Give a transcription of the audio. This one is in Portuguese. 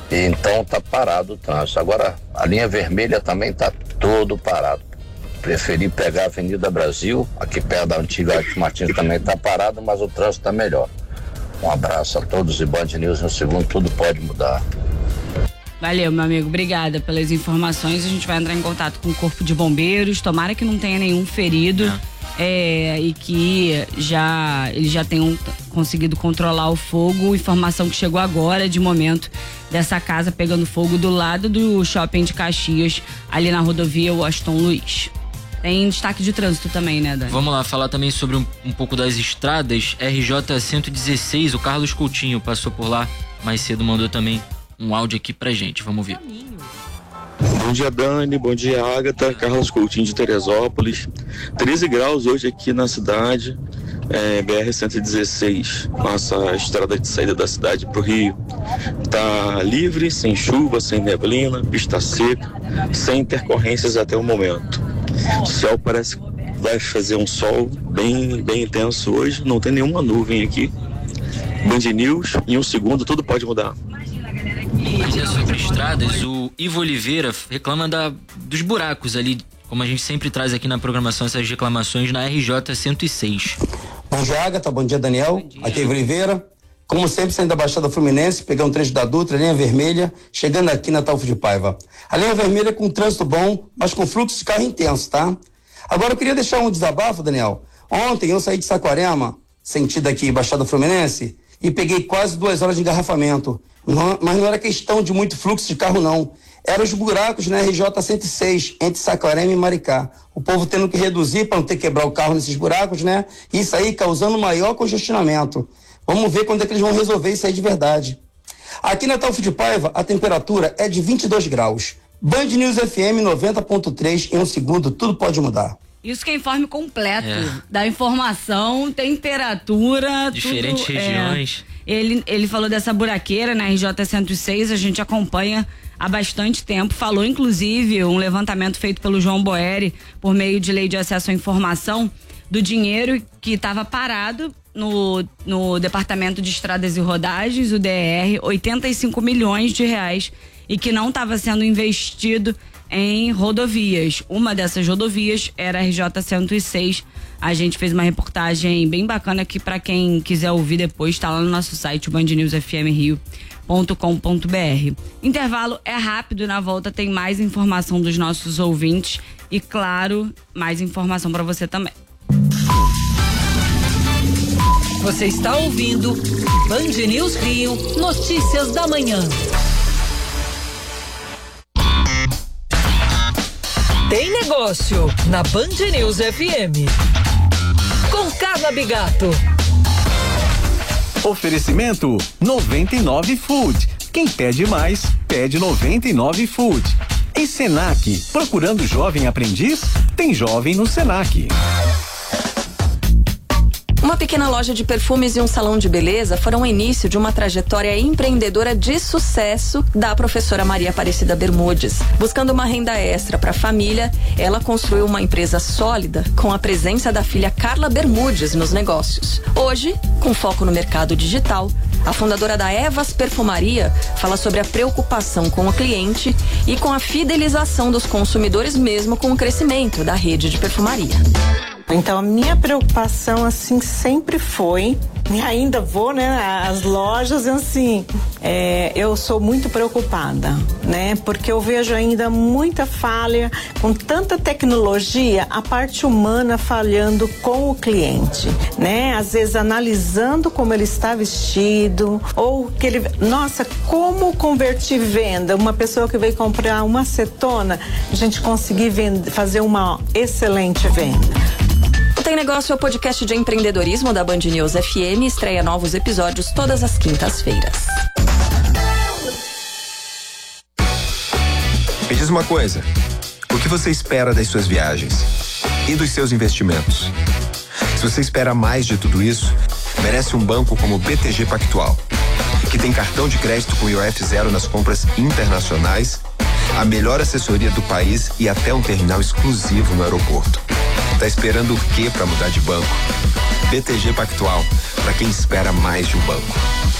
E então tá parado o trânsito. Agora, a linha vermelha também tá todo parado. Preferi pegar a Avenida Brasil, aqui perto da antiga Arte Martins também tá parado, mas o trânsito tá melhor. Um abraço a todos e Band News no segundo, tudo pode mudar. Valeu, meu amigo, obrigada pelas informações. A gente vai entrar em contato com o Corpo de Bombeiros, tomara que não tenha nenhum ferido. E que eles já tenham conseguido controlar o fogo. Informação que chegou agora, de momento, dessa casa pegando fogo do lado do shopping de Caxias, ali na rodovia Washington Luiz. Tem destaque de trânsito também, né, Dani? Vamos lá, falar também sobre um pouco das estradas. RJ 116, o Carlos Coutinho passou por lá mais cedo, mandou também um áudio aqui pra gente, vamos ver. Bom dia, Dani, bom dia, Ágata. Carlos Coutinho de Teresópolis. 13 graus hoje aqui na cidade, BR-116, nossa estrada de saída da cidade pro Rio. Tá livre, sem chuva, sem neblina, pista seca, sem intercorrências até o momento. O céu parece que vai fazer um sol bem intenso hoje, não tem nenhuma nuvem aqui. Band News, em um segundo tudo pode mudar. Ainda sobre estradas, o Ivo Oliveira reclama dos buracos ali, como a gente sempre traz aqui na programação essas reclamações na RJ 106. Bom dia, Agatha, bom dia, Daniel. Bom dia. Aqui é Ivo Oliveira. Como sempre, saindo da Baixada Fluminense, pegando um trecho da Dutra, linha vermelha, chegando aqui na Taufo de Paiva. A linha vermelha com trânsito bom, mas com fluxo de carro intenso, tá? Agora eu queria deixar um desabafo, Daniel. Ontem eu saí de Saquarema, sentido aqui Baixada Fluminense, e peguei quase 2 horas de engarrafamento. Mas não era questão de muito fluxo de carro, não. Eram os buracos na RJ 106, entre Saquarema e Maricá. O povo tendo que reduzir para não ter que quebrar o carro nesses buracos, né? Isso aí causando maior congestionamento. Vamos ver quando é que eles vão resolver isso aí de verdade. Aqui na Taufo de Paiva, a temperatura é de 22 graus. Band News FM 90.3, em um segundo, tudo pode mudar. Isso que é informe completo da informação, temperatura, diferentes tudo, regiões. Ele falou dessa buraqueira na RJ 106, a gente acompanha há bastante tempo. Falou, inclusive, um levantamento feito pelo João Boeri, por meio de lei de acesso à informação, do dinheiro que estava parado no Departamento de Estradas e Rodagens, o DR, 85 milhões de reais, e que não estava sendo investido em rodovias. Uma dessas rodovias era a RJ 106. A gente fez uma reportagem bem bacana aqui para quem quiser ouvir depois, tá lá no nosso site, bandnewsfmrio.com.br. Intervalo é rápido, na volta tem mais informação dos nossos ouvintes e, claro, mais informação para você também. Você está ouvindo Band News Rio, notícias da manhã. Tem negócio na Band News FM. Com Carla Bigato. Oferecimento 99 Food. Quem pede mais, pede 99 Food. E Senac, procurando jovem aprendiz? Tem jovem no Senac. Uma pequena loja de perfumes e um salão de beleza foram o início de uma trajetória empreendedora de sucesso da professora Maria Aparecida Bermudes. Buscando uma renda extra para a família, ela construiu uma empresa sólida com a presença da filha Carla Bermudes nos negócios. Hoje, com foco no mercado digital, a fundadora da Evas Perfumaria fala sobre a preocupação com o cliente e com a fidelização dos consumidores, mesmo com o crescimento da rede de perfumaria. Então a minha preocupação assim sempre foi, e ainda vou, né, às lojas, assim, eu sou muito preocupada, né, porque eu vejo ainda muita falha, com tanta tecnologia, a parte humana falhando com o cliente, né, às vezes analisando como ele está vestido, ou que ele, nossa, como convertir venda, uma pessoa que veio comprar uma acetona, a gente conseguir fazer uma excelente venda. Tem Negócio é o podcast de empreendedorismo da Band News FM, estreia novos episódios todas as quintas-feiras. Me diz uma coisa, o que você espera das suas viagens e dos seus investimentos? Se você espera mais de tudo isso, merece um banco como o BTG Pactual, que tem cartão de crédito com IOF zero nas compras internacionais, a melhor assessoria do país e até um terminal exclusivo no aeroporto. Tá esperando o quê para mudar de banco? BTG Pactual, para quem espera mais de um banco.